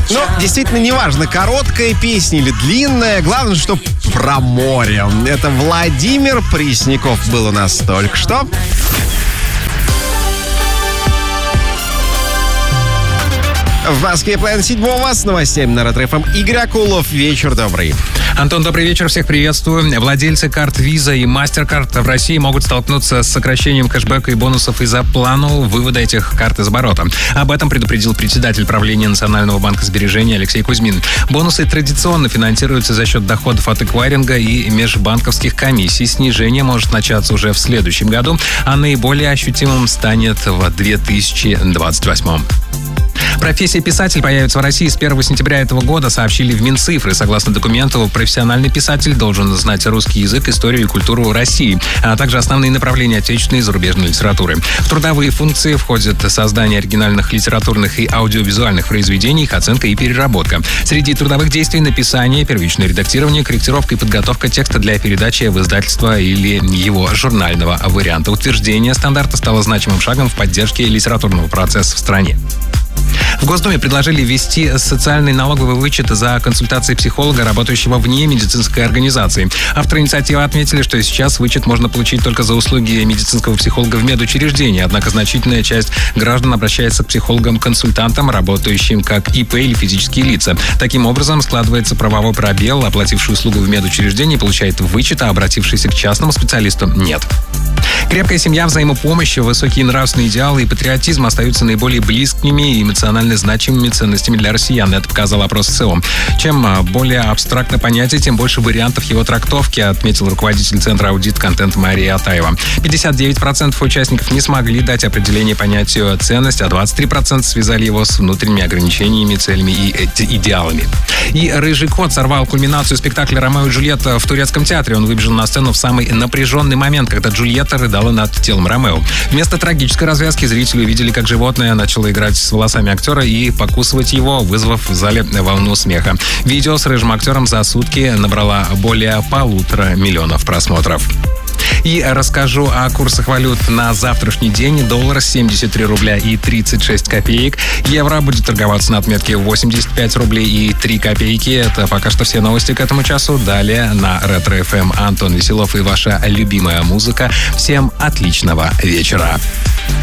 Ну, действительно, неважно, короткая песня или длинная, главное, что про море. Это Владимир Пресняков был у нас только что. В Москве Planet 7 с новостями на Ретро-ФМ. Игорь Акулов, вечер добрый. Антон, добрый вечер, всех приветствую. Владельцы карт Visa и MasterCard в России могут столкнуться с сокращением кэшбэка и бонусов из-за плана вывода этих карт из оборота. Об этом предупредил председатель правления Национального банка сбережений Алексей Кузьмин. Бонусы традиционно финансируются за счет доходов от эквайринга и межбанковских комиссий. Снижение может начаться уже в следующем году, а наиболее ощутимым станет в 2028. Профессия писатель появится в России с 1 сентября этого года, сообщили в Минцифры. Согласно документу, профессиональный писатель должен знать русский язык, историю и культуру России, а также основные направления отечественной и зарубежной литературы. В трудовые функции входят создание оригинальных литературных и аудиовизуальных произведений, их оценка и переработка. Среди трудовых действий написание, первичное редактирование, корректировка и подготовка текста для передачи в издательство или его журнального варианта. Утверждение стандарта стало значимым шагом в поддержке литературного процесса в стране. В Госдуме предложили ввести социальный налоговый вычет за консультации психолога, работающего вне медицинской организации. Авторы инициативы отметили, что сейчас вычет можно получить только за услуги медицинского психолога в медучреждении. Однако значительная часть граждан обращается к психологам-консультантам, работающим как ИП или физические лица. Таким образом, складывается правовой пробел. Оплативший услугу в медучреждении получает вычет, а обратившийся к частному специалисту – нет. Крепкая семья, взаимопомощь, высокие нравственные идеалы и патриотизм остаются наиболее близкими и эмоционально значимыми ценностями для россиян. Это показал опрос ЦИОМ. Чем более абстрактно понятие, тем больше вариантов его трактовки, отметил руководитель Центра аудит контента Мария Атаева. 59% участников не смогли дать определение понятию ценность, а 23% связали его с внутренними ограничениями, целями и идеалами. И «Рыжий кот» сорвал кульминацию спектакля «Ромео и Джульетта» в турецком театре. Он выбежал на сцену в самый напряженный момент, когда Джульетта рыдала над телом Ромео. Вместо трагической развязки зрители увидели, как животное начало играть с волосами актера и покусывать его, вызвав в зале волну смеха. Видео с рыжим актером за сутки набрало более 1,5 миллиона просмотров. И расскажу о курсах валют на завтрашний день. Доллар 73 рубля и 36 копеек. Евро будет торговаться на отметке 85 рублей и 3 копейки. Это пока что все новости к этому часу. Далее на Ретро-ФМ Антон Веселов и ваша любимая музыка. Всем отличного вечера.